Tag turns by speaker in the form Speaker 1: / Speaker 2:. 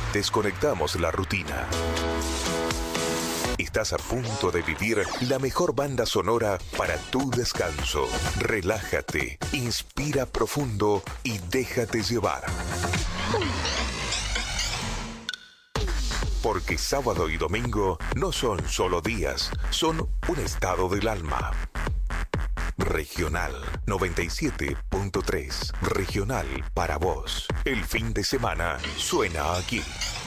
Speaker 1: Desconectamos la rutina. Estás a punto de vivir la mejor banda sonora para tu descanso. Relájate, inspira profundo y déjate llevar. Porque sábado y domingo no son solo días, son un estado del alma. Regional 97.3. Regional para vos. El fin de semana suena aquí.